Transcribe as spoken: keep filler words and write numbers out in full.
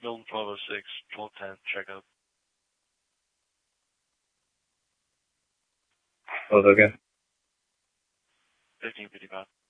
Milton twelve oh six, twelve ten, check up. Oh, okay. fifteen fifty-five.